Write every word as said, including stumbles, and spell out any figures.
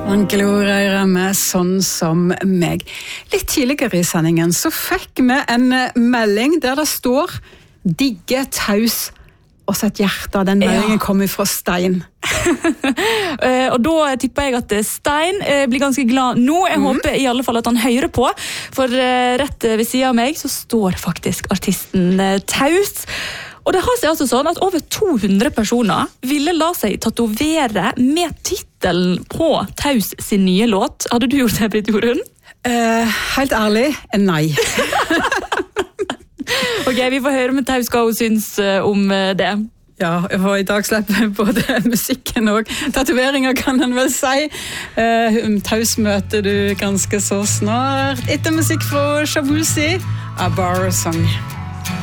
Gloria Ramme, sånn som meg. Litt tidligere i sendingen så fikk vi en melding der det står digge taus og så et hjerte. Den meldingen ja. Kommer fra Stein. Og da tipper jeg at Stein blir ganske glad nå. Jeg mm. håper i alle fall at han hører på, for rett ved siden av meg så står faktisk artisten Taus. Og det har seg altså sånn at over to hundre personer ville la seg tatovere med titelen på Taus sin nye låt. Hadde du gjort det, Britt Jorunn? Uh, helt ærlig, nei. Ok, vi får høre med Taus hva hun syns om det. Ja, for i dag slipper jeg både musikken og tatoveringer, kan han vel si. Uh, Taus møter du ganske så snart. Etter musikk fra Shabuzi, A Bar Song.